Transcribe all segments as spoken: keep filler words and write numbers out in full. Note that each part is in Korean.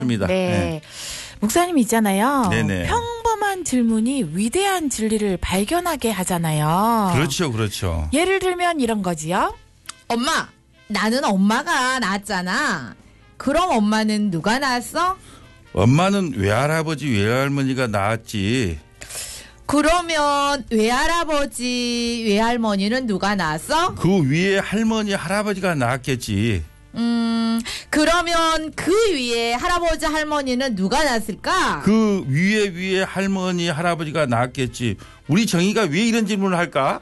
입니다. 네. 네. 목사님 있잖아요. 네네. 평범한 질문이 위대한 진리를 발견하게 하잖아요. 그렇죠, 그렇죠. 예를 들면 이런 거지요. 엄마, 나는 엄마가 낳았잖아. 그럼 엄마는 누가 낳았어? 엄마는 외할아버지, 외할머니가 낳았지. 그러면 외할아버지, 외할머니는 누가 낳았어? 그 위에 할머니, 할아버지가 낳았겠지. 음, 그러면 그 위에 할아버지, 할머니는 누가 낳았을까? 그 위에 위에 할머니, 할아버지가 낳았겠지. 우리 정의가 왜 이런 질문을 할까?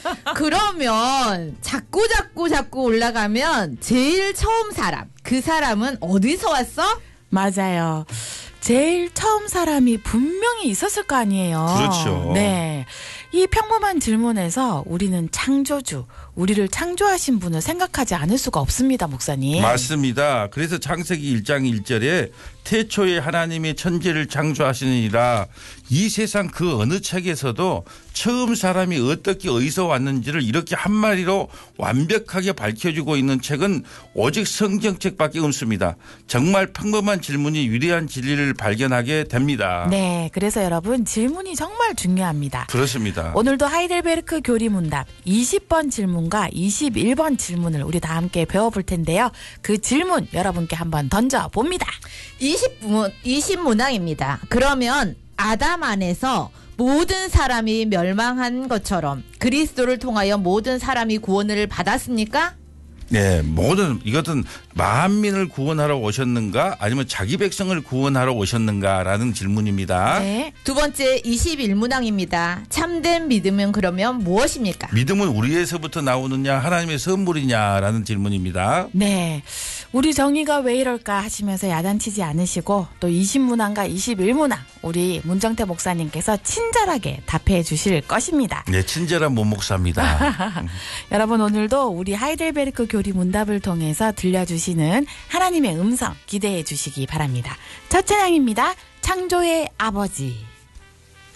그러면 자꾸 자꾸 자꾸 올라가면 제일 처음 사람, 그 사람은 어디서 왔어? 맞아요. 제일 처음 사람이 분명히 있었을 거 아니에요. 그렇죠. 네. 이 평범한 질문에서 우리는 창조주, 우리를 창조하신 분을 생각하지 않을 수가 없습니다, 목사님. 맞습니다. 그래서 창세기 일 장 일 절에 태초에 하나님이 천지를 창조하시니라. 이 세상 그 어느 책에서도 처음 사람이 어떻게 어디서 왔는지를 이렇게 한마디로 완벽하게 밝혀주고 있는 책은 오직 성경책밖에 없습니다. 정말 평범한 질문이 위대한 진리를 발견하게 됩니다. 네, 그래서 여러분 질문이 정말 중요합니다. 그렇습니다. 오늘도 하이델베르크 교리문답 이십 번 질문과 이십일 번 질문을 우리 다 함께 배워볼 텐데요. 그 질문 여러분께 한번 던져봅니다. 이십 문, 이십 문항입니다. 그러면 아담 안에서 모든 사람이 멸망한 것처럼 그리스도를 통하여 모든 사람이 구원을 받았습니까? 네, 모든 이것은 만민을 구원하러 오셨는가 아니면 자기 백성을 구원하러 오셨는가라는 질문입니다. 네. 두 번째 이십일 문항입니다. 참된 믿음은 그러면 무엇입니까? 믿음은 우리에서부터 나오느냐 하나님의 선물이냐라는 질문입니다. 네. 우리 정의가 왜 이럴까 하시면서 야단치지 않으시고 또 이십 문항과 이십일 문항 우리 문정태 목사님께서 친절하게 답해 주실 것입니다. 네, 친절한 모목사입니다. 여러분 오늘도 우리 하이델베르크 교리 문답을 통해서 들려주시는 하나님의 음성 기대해 주시기 바랍니다. 첫 찬양입니다. 창조의 아버지.